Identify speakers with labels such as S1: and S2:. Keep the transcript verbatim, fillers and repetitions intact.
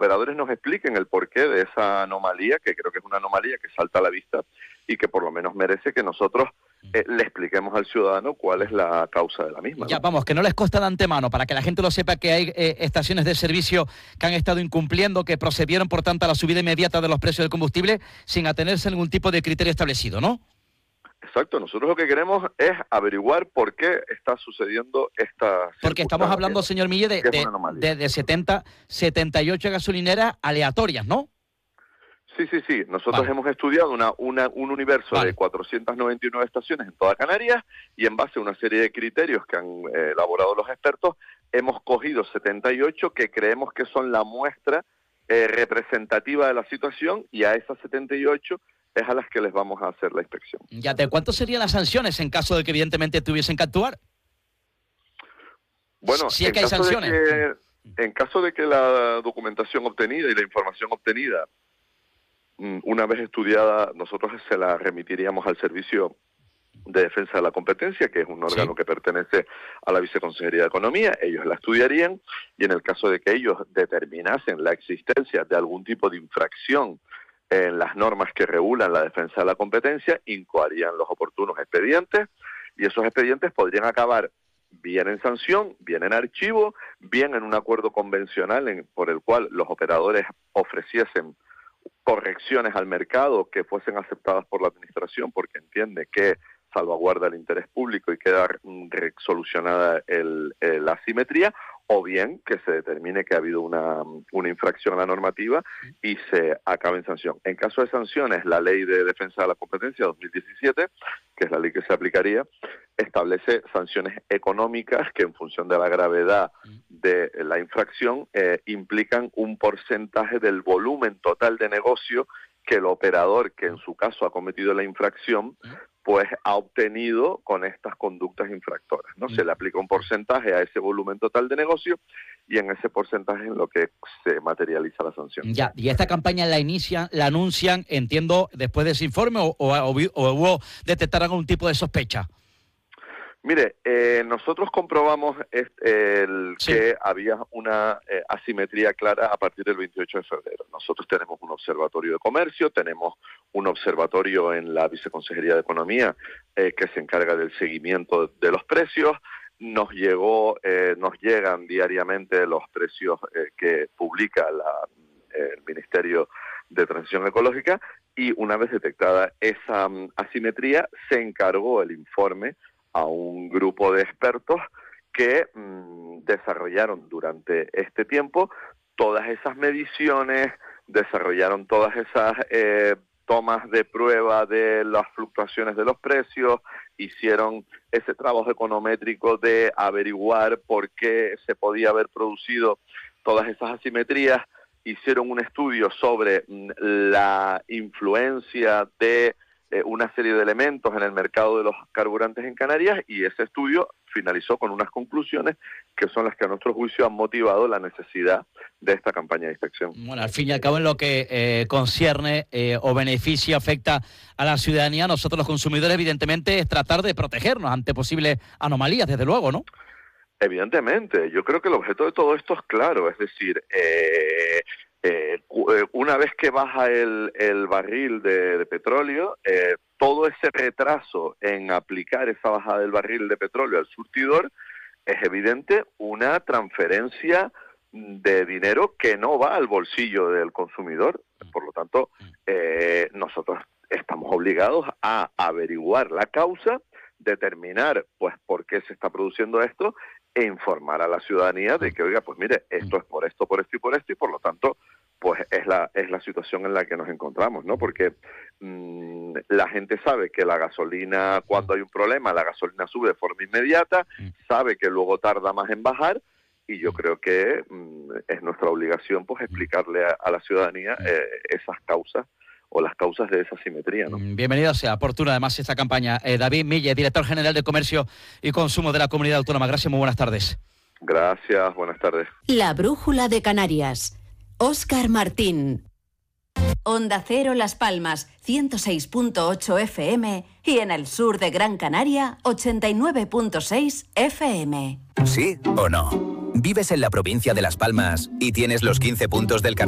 S1: operadores nos expliquen el porqué de esa anomalía, que creo que es una anomalía que salta a la vista y que por lo menos merece que nosotros eh, le expliquemos al ciudadano cuál es la causa de la misma, ¿no?
S2: Ya, vamos, que no les consta de antemano, para que la gente lo sepa, que hay eh, estaciones de servicio que han estado incumpliendo, que procedieron, por tanto, a la subida inmediata de los precios del combustible sin atenerse a ningún tipo de criterio establecido, ¿no?
S1: Exacto, nosotros lo que queremos es averiguar por qué está sucediendo esta
S2: Porque estamos hablando, señor Mille, de, de, de, de setenta, setenta y ocho gasolineras aleatorias, ¿no?
S1: Sí, sí, sí. Nosotros vale. hemos estudiado una, una, un universo vale. de cuatrocientas noventa y nueve estaciones en toda Canarias y en base a una serie de criterios que han eh, elaborado los expertos, hemos cogido setenta y ocho que creemos que son la muestra eh, representativa de la situación, y a esas setenta y ocho es a las que les vamos a hacer la inspección.
S2: Ya, ¿de cuánto serían las sanciones en caso de que evidentemente tuviesen que actuar?
S1: Bueno,
S2: si es
S1: en
S2: que hay
S1: caso
S2: sanciones.
S1: De que, en caso de que la documentación obtenida y la información obtenida, una vez estudiada, nosotros se la remitiríamos al Servicio de Defensa de la Competencia, que es un órgano sí. que pertenece a la Viceconsejería de Economía. Ellos la estudiarían y en el caso de que ellos determinasen la existencia de algún tipo de infracción en las normas que regulan la defensa de la competencia, incoarían los oportunos expedientes, y esos expedientes podrían acabar bien en sanción, bien en archivo, bien en un acuerdo convencional en, por el cual los operadores ofreciesen correcciones al mercado que fuesen aceptadas por la Administración porque entiende que salvaguarda el interés público y queda solucionada el, el, la asimetría, o bien que se determine que ha habido una, una infracción a la normativa y se acabe en sanción. En caso de sanciones, la Ley de Defensa de la Competencia dos mil diecisiete, que es la ley que se aplicaría, establece sanciones económicas que en función de la gravedad de la infracción eh, implican un porcentaje del volumen total de negocio que el operador, que en su caso ha cometido la infracción, pues ha obtenido con estas conductas infractoras, ¿no? Se le aplica un porcentaje a ese volumen total de negocio y en ese porcentaje es lo que se materializa la sanción.
S2: Ya, y esta campaña la inician, la anuncian, entiendo, después de ese informe o, o, o, o hubo detectar algún tipo de sospecha.
S1: Mire, eh, nosotros comprobamos este, el, sí. que había una eh, asimetría clara a partir del veintiocho de febrero. Nosotros tenemos un observatorio de comercio, tenemos un observatorio en la Viceconsejería de Economía eh, que se encarga del seguimiento de los precios. Nos llegó, eh, nos llegan diariamente los precios eh, que publica la, eh, el Ministerio de Transición Ecológica, y una vez detectada esa um, asimetría, se encargó el informe a un grupo de expertos que mmm, desarrollaron durante este tiempo todas esas mediciones, desarrollaron todas esas eh, tomas de prueba de las fluctuaciones de los precios, hicieron ese trabajo econométrico de averiguar por qué se podía haber producido todas esas asimetrías, hicieron un estudio sobre mmm, la influencia de Eh, una serie de elementos en el mercado de los carburantes en Canarias, y ese estudio finalizó con unas conclusiones que son las que a nuestro juicio han motivado la necesidad de esta campaña de inspección.
S2: Bueno, al fin y al cabo, en lo que eh, concierne eh, o beneficia, afecta a la ciudadanía, nosotros los consumidores, evidentemente, es tratar de protegernos ante posibles anomalías, desde luego, ¿no?
S1: Evidentemente, yo creo que el objeto de todo esto es claro, es decir, eh, eh, una vez que baja el, el barril de, de petróleo, eh, todo ese retraso en aplicar esa bajada del barril de petróleo al surtidor es evidente una transferencia de dinero que no va al bolsillo del consumidor. Por lo tanto, eh, nosotros estamos obligados a averiguar la causa, determinar pues por qué se está produciendo esto e informar a la ciudadanía de que, oiga, pues mire, esto es por esto, por esto y por esto, y por lo tanto, pues es la es la situación en la que nos encontramos, ¿no? Porque mmm, la gente sabe que la gasolina, cuando hay un problema, la gasolina sube de forma inmediata, sabe que luego tarda más en bajar, y yo creo que mmm, es nuestra obligación pues explicarle a, a la ciudadanía eh, esas causas o las causas de esa simetría, ¿no?
S2: Bienvenido sea, oportuna además esta campaña. Eh, David Mille, director general de Comercio y Consumo de la Comunidad Autónoma. Gracias, muy buenas tardes.
S1: Gracias, buenas tardes.
S3: La Brújula de Canarias. Óscar Martín. Onda Cero Las Palmas, ciento seis punto ocho F M, y en el sur de Gran Canaria, ochenta y nueve punto seis F M.
S4: ¿Sí o no? ¿Vives en la provincia de Las Palmas y tienes los quince puntos del carnet